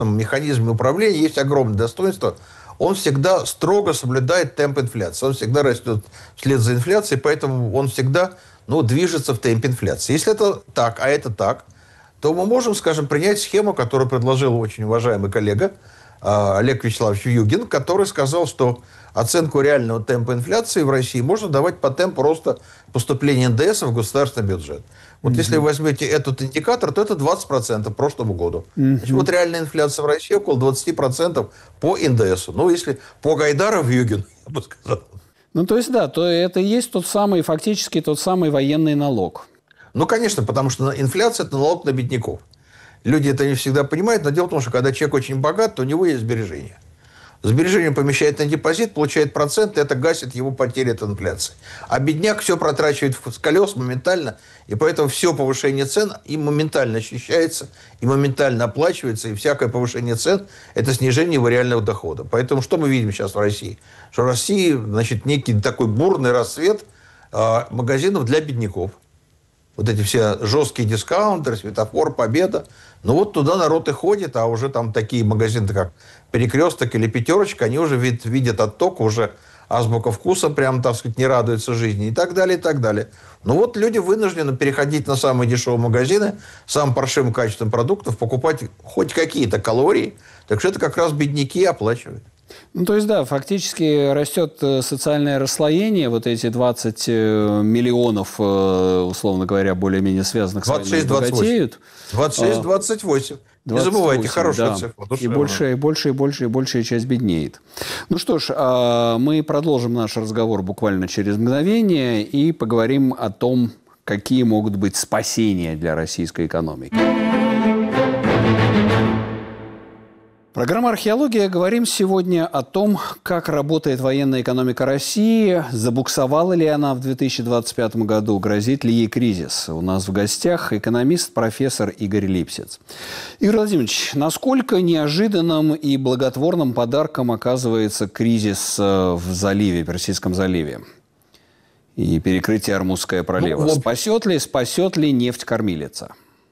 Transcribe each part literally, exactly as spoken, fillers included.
механизме управления есть огромное достоинство. Он всегда строго соблюдает темп инфляции. Он всегда растет вслед за инфляцией, поэтому он всегда ну, движется в темпе инфляции. Если это так, а это так, то мы можем, скажем, принять схему, которую предложил очень уважаемый коллега Олег Вячеславович Югин, который сказал, что оценку реального темпа инфляции в России можно давать по темпу роста поступления эн дэ эса в государственный бюджет. Вот mm-hmm. если вы возьмете этот индикатор, то это двадцать процентов прошлому году. Mm-hmm. Значит, вот реальная инфляция в России около двадцать процентов по эн дэ эсу. Ну, если по Гайдаров Югин, я бы сказал. Ну, то есть, да, то это и есть тот самый, фактически тот самый военный налог. Ну, конечно, потому что инфляция – это налог на бедняков. Люди это не всегда понимают, но дело в том, что когда человек очень богат, то у него есть сбережения. Сбережения помещает на депозит, получает процент, и это гасит его потери от инфляции. А бедняк все протрачивает с колес моментально, и поэтому все повышение цен им моментально ощущается, и моментально оплачивается, и всякое повышение цен – это снижение его реального дохода. Поэтому что мы видим сейчас в России? Что в России, значит, некий такой бурный расцвет э, магазинов для бедняков. Вот эти все жесткие дискаунтеры, Светофор, Победа. Ну вот туда народ и ходит, а уже там такие магазины, как Перекресток или Пятерочка, они уже вид, видят отток, уже азбука вкуса прям, так сказать, не радуется жизни и так далее, и так далее. Ну вот люди вынуждены переходить на самые дешевые магазины, самым паршивым качеством продуктов, покупать хоть какие-то калории. Так что это как раз бедняки оплачивают. Ну, то есть, да, фактически растет социальное расслоение, вот эти двадцать миллионов, условно говоря, более-менее связанных с войной богатеют. двадцать шесть двадцать восемь. Не забывайте, хорошая да. цифра. И больше, и больше, и больше, и большая часть беднеет. Ну что ж, мы продолжим наш разговор буквально через мгновение и поговорим о том, какие могут быть спасения для российской экономики. Программа «Археология». Говорим сегодня о том, как работает военная экономика России, забуксовала ли она в две тысячи двадцать пятом году, грозит ли ей кризис. У нас в гостях экономист, профессор Игорь Липсиц. Игорь Владимирович, насколько неожиданным и благотворным подарком оказывается кризис в заливе, Персидском заливе и перекрытие Ормузская пролива? Ну, спасет ли, спасет ли нефть-кормилица?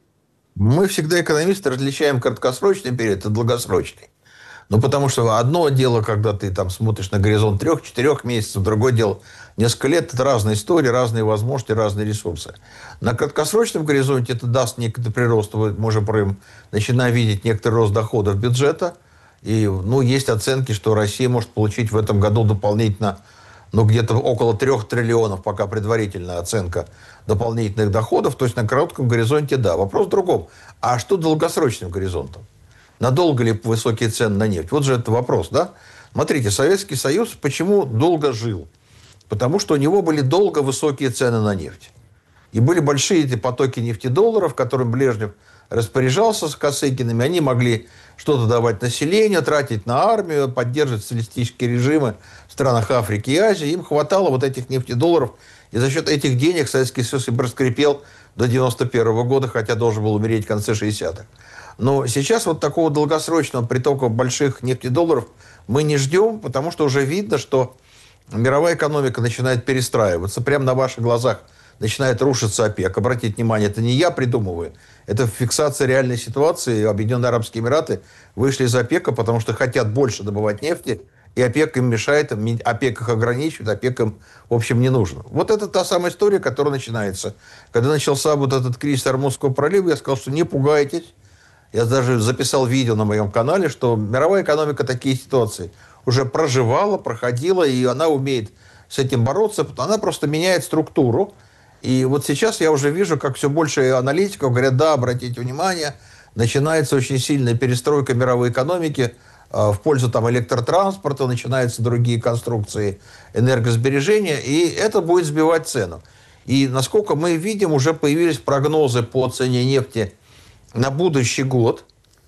Мы всегда, экономисты, различаем краткосрочный период от долгосрочный. Ну, потому что одно дело, когда ты там смотришь на горизонт трех-четырех месяцев, другое дело несколько лет. Это разные истории, разные возможности, разные ресурсы. На краткосрочном горизонте это даст некоторый прирост. Мы уже начинаем видеть некоторый рост доходов бюджета. И, ну, есть оценки, что Россия может получить в этом году дополнительно ну, где-то около трех триллионов, пока предварительная оценка дополнительных доходов. То есть на коротком горизонте да. Вопрос в другом. А что долгосрочным горизонтом? Надолго ли высокие цены на нефть? Вот же это вопрос, да? Смотрите, Советский Союз почему долго жил? Потому что у него были долго высокие цены на нефть. И были большие эти потоки нефтедолларов, которым Брежнев распоряжался с Косыгиными. Они могли что-то давать населению, тратить на армию, поддерживать социалистические режимы в странах Африки и Азии. Им хватало вот этих нефтедолларов. И за счет этих денег Советский Союз и проскрипел до девяносто первого года, хотя должен был умереть в конце шестидесятых. Но сейчас вот такого долгосрочного притока больших нефтедолларов мы не ждем, потому что уже видно, что мировая экономика начинает перестраиваться. Прямо на ваших глазах начинает рушиться ОПЕК. Обратите внимание, это не я придумываю. Это фиксация реальной ситуации. Объединенные Арабские Эмираты вышли из ОПЕКа, потому что хотят больше добывать нефти, и ОПЕК им мешает, ОПЕК их ограничивает, ОПЕК им, в общем, не нужно. Вот это та самая история, которая начинается. Когда начался вот этот кризис Ормузского пролива, я сказал, что не пугайтесь. Я даже записал видео на моем канале, что мировая экономика такие ситуации уже проживала, проходила, и она умеет с этим бороться. Она просто меняет структуру. И вот сейчас я уже вижу, как все больше аналитиков говорят, да, обратите внимание, начинается очень сильная перестройка мировой экономики э, в пользу там, электротранспорта, начинаются другие конструкции энергосбережения, и это будет сбивать цену. И насколько мы видим, уже появились прогнозы по цене нефти на будущий год.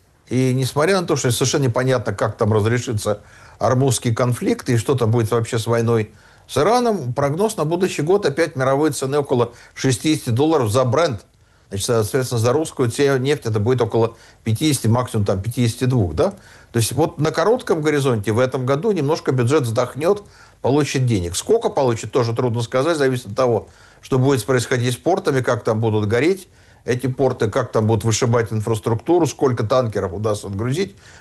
И несмотря на то, что совершенно непонятно, как там разрешится Ормузский конфликт и что там будет вообще с войной с Ираном, прогноз на будущий год опять мировой цены около шестидесяти долларов за бренд. Значит, соответственно, за русскую нефть это будет около пятидесяти, максимум там пятидесяти двух, да? То есть вот на коротком горизонте в этом году немножко бюджет вздохнет, получит денег. Сколько получит, тоже трудно сказать, зависит от того, что будет происходить с портами, как там будут гореть эти порты, как там будут вышибать инфраструктуру, сколько танкеров удастся отгрузить.